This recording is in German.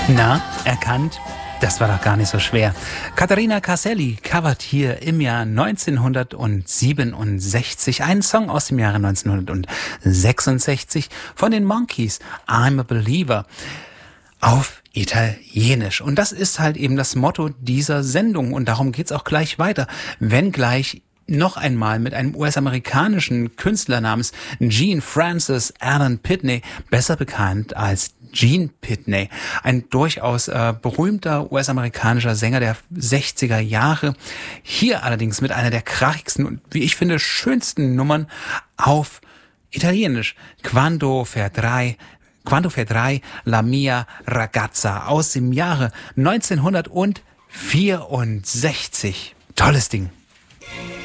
Na, erkannt? Das war doch gar nicht so schwer. Caterina Caselli covert hier im Jahr 1967 einen Song aus dem Jahre 1966 von den Monkees, I'm a Believer, auf Italienisch. Und das ist halt eben das Motto dieser Sendung. Und darum geht's auch gleich weiter. Wenn gleich noch einmal mit einem US-amerikanischen Künstler namens Gene Francis Allen Pitney, besser bekannt als Gene Pitney, ein durchaus berühmter US-amerikanischer Sänger der 60er Jahre. Hier allerdings mit einer der krachigsten und, wie ich finde, schönsten Nummern auf Italienisch. Quando vedrai la mia ragazza aus dem Jahre 1964. Tolles Ding.